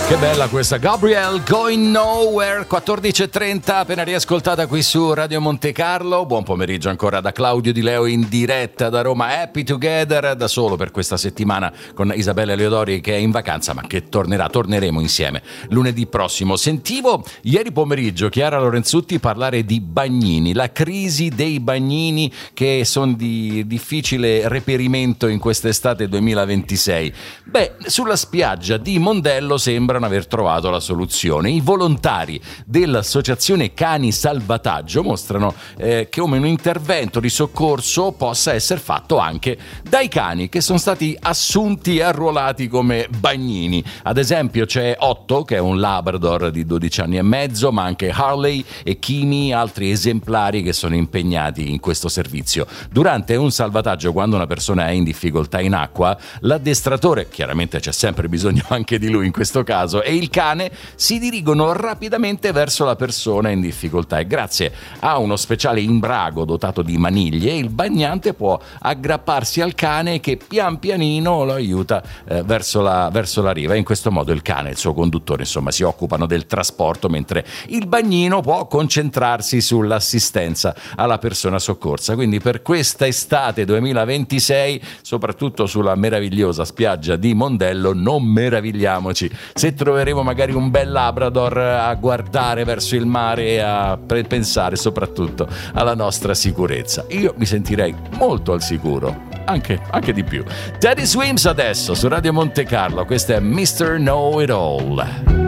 Che bella questa Gabrielle, Going Nowhere, 14.30, appena riascoltata qui su Radio Monte Carlo. Buon pomeriggio ancora da Claudio Di Leo in diretta da Roma. Happy Together, da solo per questa settimana con Isabella Leodori che è in vacanza ma che torneremo insieme lunedì prossimo. Sentivo ieri pomeriggio Chiara Lorenzutti parlare di bagnini, la crisi dei bagnini che sono di difficile reperimento in quest'estate 2026. Beh, sulla spiaggia di Mondello sembrano aver trovato la soluzione. I volontari dell'associazione Cani Salvataggio mostrano che come un intervento di soccorso possa essere fatto anche dai cani che sono stati assunti e arruolati come bagnini. Ad esempio c'è Otto, che è un Labrador di 12 anni e mezzo, ma anche Harley e Kimi, altri esemplari che sono impegnati in questo servizio. Durante un salvataggio, quando una persona è in difficoltà in acqua, l'addestratore, chiaramente c'è sempre bisogno anche di lui in questo caso, e il cane si dirigono rapidamente verso la persona in difficoltà e grazie a uno speciale imbrago dotato di maniglie il bagnante può aggrapparsi al cane che pian pianino lo aiuta verso la riva. In questo modo il cane e il suo conduttore insomma si occupano del trasporto mentre il bagnino può concentrarsi sull'assistenza alla persona soccorsa. Quindi per questa estate 2026, soprattutto sulla meravigliosa spiaggia di Mondello, non meravigliamoci se troveremo magari un bel Labrador a guardare verso il mare e a pensare soprattutto alla nostra sicurezza. Io mi sentirei molto al sicuro, anche di più. Teddy Swims adesso su Radio Monte Carlo, questo è Mr. Know It All.